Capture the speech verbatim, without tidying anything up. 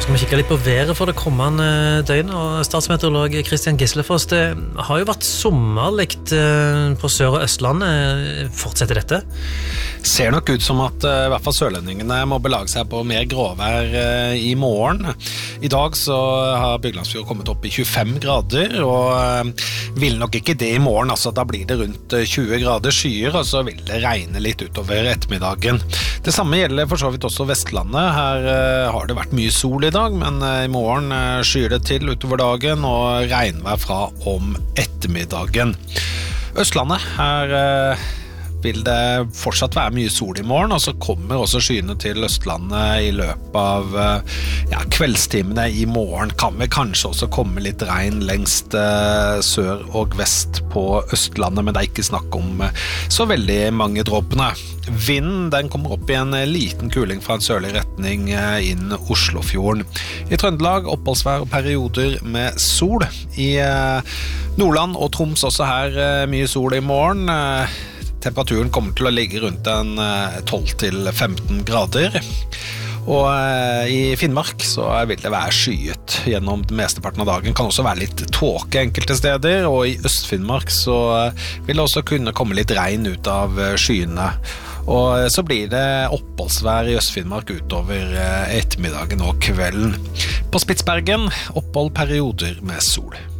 Skal vi kikke litt på været for det kommende døgn, og statsmeteorolog Kristian Gislefoss, det har jo vært sommerlikt på Sør- og Østlandet. Fortsetter dette? Ser nok ut som at i hvert fall sørlendingene må belage seg på mer gråvær i morgen. I dag så har Byglandsfjord kommet opp i tjuefem grader, og vil nok ikke det i morgen, altså da blir det rundt tjue grader skyer, og så vil det regne litt utover ettermiddagen. Det samme gjelder for så vidt også Vestlandet. Her har det vært mye sol i dag, men i morgen skyer det til utover dagen og regnvær fra om ettermiddagen. Østlandet, her vil det fortsatt være mye sol i morgen, og så kommer også skyene til Østlandet i løpet av ja, kveldstimene i morgen. Kan vi kanskje også komme litt regn lengst eh, sør og vest på Østlandet, men det er ikke snakk om eh, så veldig mange dråpene. Vinden den kommer opp i en liten kuling fra en sørlig retning eh, inn Oslofjorden. I Trøndelag oppholdsvær og perioder med sol. I eh, Nordland og Troms også her eh, mye sol i morgen. Eh, Temperaturen kommer til å ligge rundt en tolv til femten grader. Og i Finnmark så vil det være skyet gjennom mesteparten av dagen. Kan også være litt tåke enkelte steder, og i Øst-Finnmark så vil det også kunne komme litt regn ut av skyene. Og så blir det oppholdsvær i Øst-Finnmark utover ettermiddagen og kvelden. På Spitsbergen opphold perioder med sol.